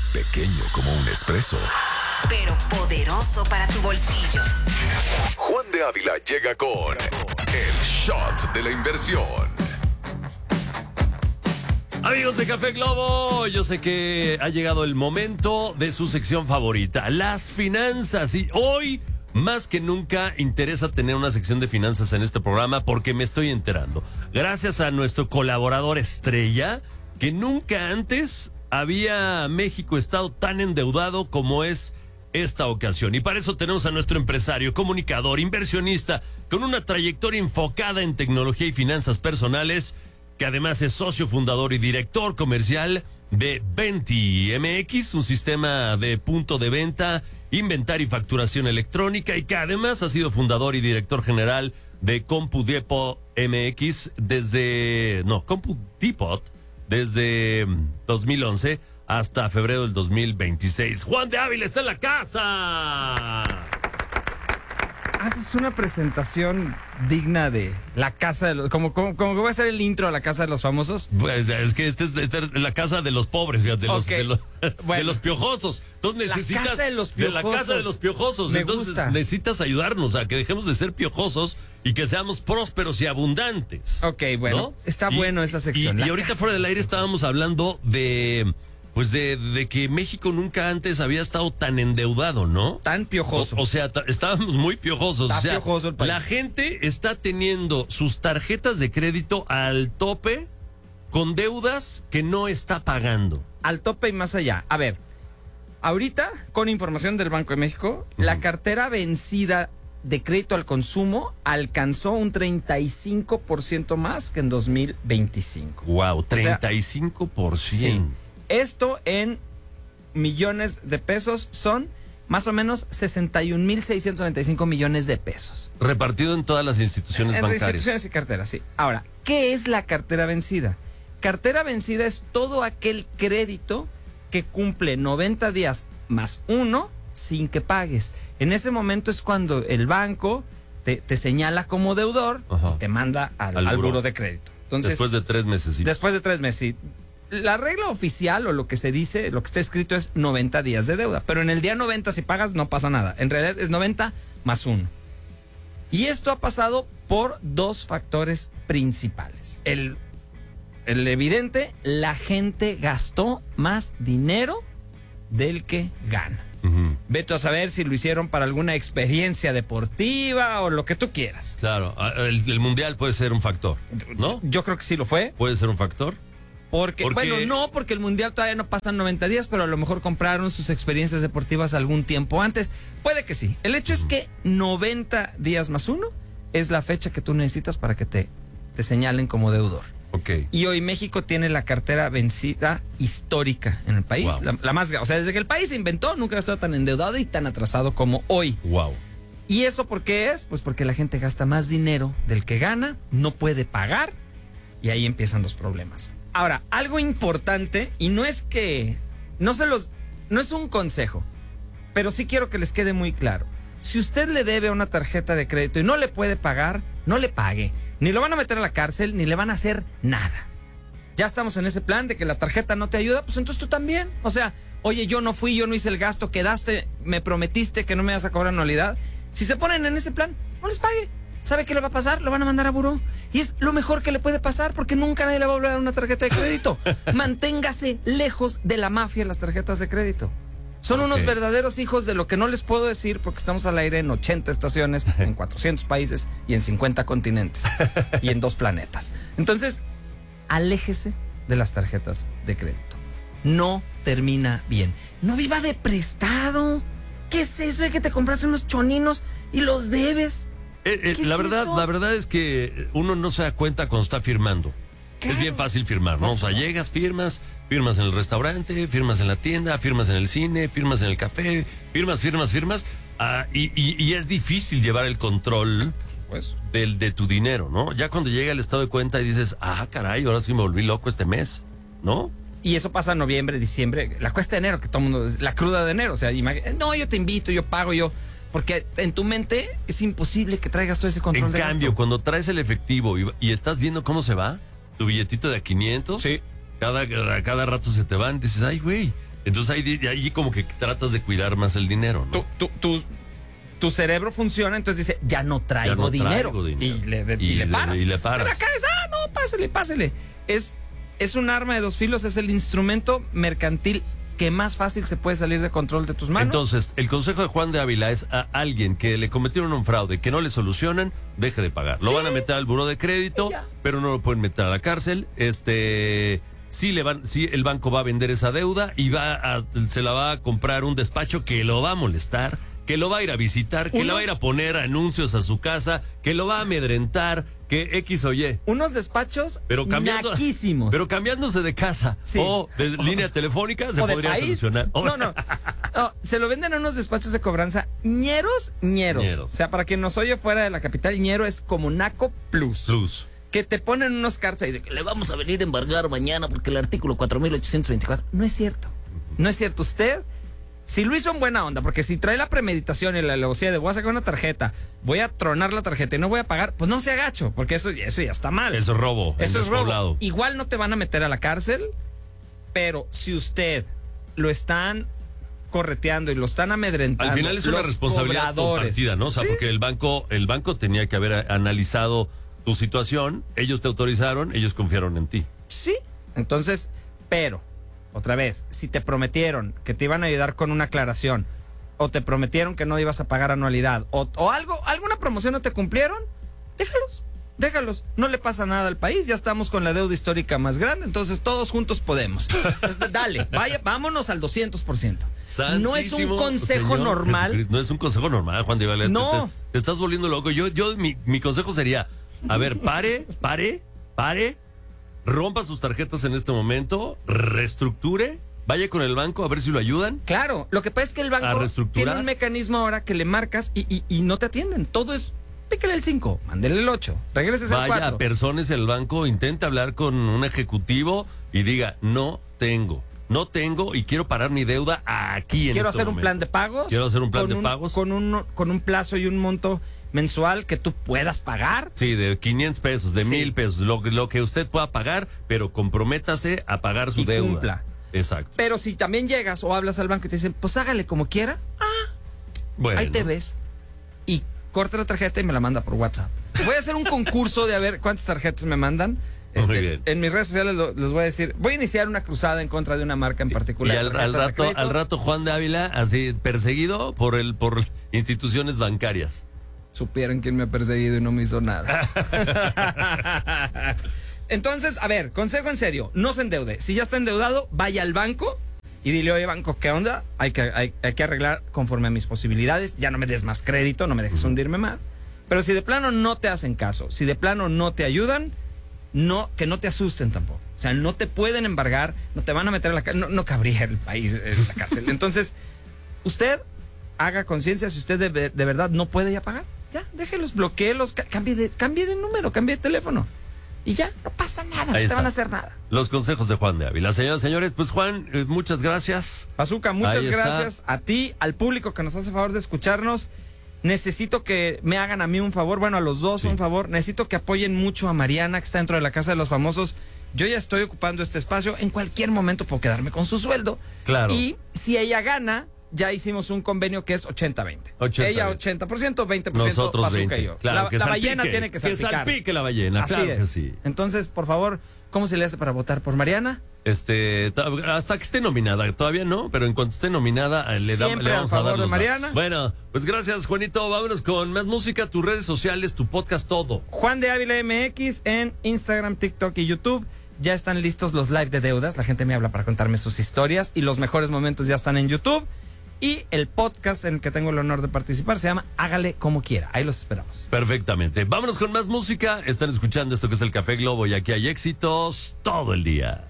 pequeño como un espresso, pero poderoso para tu bolsillo. Juan de Ávila llega con el shot de la inversión. Amigos de Café Globo, yo sé que ha llegado el momento de su sección favorita, las finanzas. Y hoy, más que nunca, interesa tener una sección de finanzas en este programa porque me estoy enterando. Gracias a nuestro colaborador estrella, que nunca antes había México estado tan endeudado como es esta ocasión. Y para eso tenemos a nuestro empresario, comunicador, inversionista, con una trayectoria enfocada en tecnología y finanzas personales, que además es socio fundador y director comercial de Venti MX, un sistema de punto de venta, inventario y facturación electrónica, y que además ha sido fundador y director general de CompuDepot MX CompuDepot desde 2011 hasta febrero del 2026. Juan de Ávila está en la casa. Haces una presentación digna de la casa de los... Como que voy a hacer el intro a la casa de los famosos. Pues es que esta es la casa de los pobres, fíjate, Okay. de los piojosos. Entonces necesitas... La casa de los piojosos. De la casa de los piojosos. Me Entonces gusta. necesitas ayudarnos a que dejemos de ser piojosos y que seamos prósperos y abundantes. Ok, bueno, ¿no? está bueno esa sección. Y La ahorita casa fuera del de aire los estábamos hablando de... Pues de que México nunca antes había estado tan endeudado, ¿no? Tan piojoso. O sea, estábamos muy piojosos. Está o sea, piojoso el país. la gente está teniendo sus tarjetas de crédito al tope con deudas que no está pagando. Al tope y más allá. A ver, ahorita, con información del Banco de México, la cartera vencida de crédito al consumo alcanzó un 35% más que en 2025. Wow, O sea, 35%. Sí. Esto en millones de pesos son más o menos 61,695 millones de pesos. Repartido en todas las instituciones En bancarias. instituciones y carteras, sí. Ahora, ¿qué es la cartera vencida? Cartera vencida es todo aquel crédito que cumple 90 días más uno sin que pagues. En ese momento es cuando el banco te señala como deudor. Ajá. Y te manda al buró de crédito. Entonces, Después de 3 meses. Sí. después de 3 meses, sí. La regla oficial o lo que se dice, lo que está escrito es 90 días de deuda. Pero en el día 90 si pagas no pasa nada. En realidad es 90 más 1. Y esto ha pasado por 2 factores principales. El evidente, la gente gastó más dinero del que gana. Ujú. Vete a saber si lo hicieron para alguna experiencia deportiva o lo que tú quieras. Claro, el mundial puede ser un factor, ¿no? Yo creo que sí lo fue. Puede ser un factor. Porque, bueno, no, porque el Mundial todavía no pasan 90 días, pero a lo mejor compraron sus experiencias deportivas algún tiempo antes. Puede que sí. El hecho es que 90 días más 1 es la fecha que tú necesitas para que te señalen como deudor. Ok. Y hoy México tiene la cartera vencida histórica en el país. Wow. La más, o sea, desde que el país se inventó, nunca ha estado tan endeudado y tan atrasado como hoy. Wow. ¿Y eso por qué es? Pues porque la gente gasta más dinero del que gana, no puede pagar y ahí empiezan los problemas. Ahora, algo importante, y no es que, no es un consejo, pero sí quiero que les quede muy claro. Si usted le debe una tarjeta de crédito y no le puede pagar, no le pague. Ni lo van a meter a la cárcel, ni le van a hacer nada. Ya estamos en ese plan de que la tarjeta no te ayuda, pues entonces tú también. O sea, oye, yo no fui, yo no hice el gasto, quedaste, me prometiste que no me vas a cobrar anualidad. Si se ponen en ese plan, no les pague. ¿Sabe qué le va a pasar? Lo van a mandar a buró. Y es lo mejor que le puede pasar porque nunca nadie le va a volver a dar una tarjeta de crédito. Manténgase lejos de la mafia las tarjetas de crédito. Son unos verdaderos hijos de lo que no les puedo decir porque estamos al aire en 80 estaciones, en 400 países y en 50 continentes y en 2 planetas. Entonces, aléjese de las tarjetas de crédito. No termina bien. No viva de prestado. ¿Qué es eso de que te compraste unos choninos y los debes? La verdad es que uno no se da cuenta cuando está firmando. Claro. Es bien fácil firmar, ¿no? O sea, llegas, firmas en el restaurante, firmas en la tienda, firmas en el cine, firmas en el café, firmas. Y es difícil llevar el control Pues, de tu dinero, ¿no? Ya cuando llega el estado de cuenta y dices, caray, ahora sí me volví loco este mes, ¿no? y eso pasa en noviembre, diciembre, la cuesta de enero, que todo el mundo, la cruda de enero. O sea, no, yo te invito, yo pago, porque en tu mente es imposible que traigas todo ese control En de cambio, gasto. cuando traes el efectivo y estás viendo cómo se va, tu billetito de a 500, Sí. cada rato se te van, dices, ay, güey, Entonces ahí como que tratas de cuidar más el dinero, ¿no? Tu cerebro funciona, entonces dice, ya no traigo dinero. Y le paras. Y le paras. Pero acá es, no, pásele. Es un arma de dos filos, es el instrumento mercantil que más fácil se puede salir de control de tus manos. Entonces, el consejo de Juan de Ávila es a alguien que le cometieron un fraude, que no le solucionan, deje de pagar. Lo van a meter al buró de crédito, pero no lo pueden meter a la cárcel. Sí, el banco va a vender esa deuda y se la va a comprar un despacho que lo va a molestar, que lo va a ir a visitar, que le va a ir a poner anuncios a su casa, que lo va a amedrentar, que X o Y. Unos despachos naquísimos. Pero cambiándose de casa o de línea telefónica se podría solucionar. No, se lo venden a unos despachos de cobranza ñeros. O sea, para quien nos oye fuera de la capital, ñero es como Naco Plus. Que te ponen unos cartas y de que le vamos a venir a embargar mañana porque el artículo 4824. No es cierto. Usted, si lo hizo en buena onda, porque si trae la premeditación y la alevosía de voy a sacar una tarjeta, voy a tronar la tarjeta y no voy a pagar, pues no se agacho, porque eso ya está mal. Eso es robo. Eso es robo. Igual no te van a meter a la cárcel, pero si usted lo están correteando y lo están amedrentando, al final es una responsabilidad compartida, ¿no? O sea, porque el banco tenía que haber analizado tu situación, ellos te autorizaron, ellos confiaron en ti. Sí, entonces, pero, otra vez, si te prometieron que te iban a ayudar con una aclaración, o te prometieron que no ibas a pagar anualidad, o alguna promoción no te cumplieron, déjalos. No le pasa nada al país, ya estamos con la deuda histórica más grande, entonces todos juntos podemos. Dale, vámonos al 200%. No es un consejo normal. No es un consejo normal, Juan de Ávila. No. Te estás volviendo loco. Mi consejo sería, a ver, pare, rompa sus tarjetas en este momento, reestructure, vaya con el banco a ver si lo ayudan. Claro, lo que pasa es que el banco tiene un mecanismo ahora que le marcas y no te atienden. Todo es, pícale el 5, mándele el 8, regreses al 4. Vaya, persónese al banco, intente hablar con un ejecutivo y diga, no tengo y quiero parar mi deuda aquí Quiero hacer un plan de pagos. Con un plazo y un monto mensual que tú puedas pagar. Sí, de 500 pesos, de 1,000 pesos, lo que usted pueda pagar, pero comprométase a pagar su deuda. Cumpla. Exacto. Pero si también llegas o hablas al banco y te dicen, pues hágale como quiera, bueno, ahí te ves. Y corta la tarjeta y me la manda por WhatsApp. Voy a hacer un concurso de a ver cuántas tarjetas me mandan. Muy bien. En mis redes sociales les voy a decir, voy a iniciar una cruzada en contra de una marca en particular. Y al rato Juan de Ávila, así perseguido por instituciones bancarias. Supieran quién me ha perseguido y no me hizo nada. Entonces, a ver, consejo en serio, no se endeude. Si ya está endeudado, vaya al banco y dile, oye, banco, ¿qué onda? Hay que arreglar conforme a mis posibilidades. Ya no me des más crédito, no me dejes hundirme más. Pero si de plano no te hacen caso, si de plano no te ayudan, que no te asusten tampoco. O sea, no te pueden embargar, no te van a meter a la cárcel, no cabría el país en la cárcel. Entonces, usted haga conciencia, si usted de verdad no puede ya pagar, ya, déjelos, bloqueelos, cambie de número, cambie de teléfono. Y ya, no pasa nada, no te van a hacer nada. Los consejos de Juan de Ávila. Señoras y señores, pues Juan, muchas gracias. Pazuca, muchas gracias a ti, al público que nos hace favor de escucharnos. Necesito que me hagan a mí un favor, bueno, a los dos un favor. Necesito que apoyen mucho a Mariana, que está dentro de la Casa de los Famosos. Yo ya estoy ocupando este espacio. En cualquier momento puedo quedarme con su sueldo. Claro. Y si ella gana, ya hicimos un convenio que es 80-20. Ella 80%, 20% nosotros Pazuca 20. y yo. Claro, la ballena tiene que salpicar. Que salpique la ballena, así claro es. que sí. Entonces, por favor, ¿cómo se le hace para votar por Mariana? Hasta que esté nominada, todavía no, pero en cuanto esté nominada le vamos a dar de Mariana. Bueno, pues gracias, Juanito. Vámonos con más música, tus redes sociales, tu podcast, todo. Juan de Ávila MX en Instagram, TikTok y YouTube. Ya están listos los live de deudas. La gente me habla para contarme sus historias y los mejores momentos ya están en YouTube. Y el podcast en el que tengo el honor de participar se llama Hágale Como Quiera. Ahí los esperamos. Perfectamente. Vámonos con más música. Están escuchando esto que es el Café Globo y aquí hay éxitos todo el día.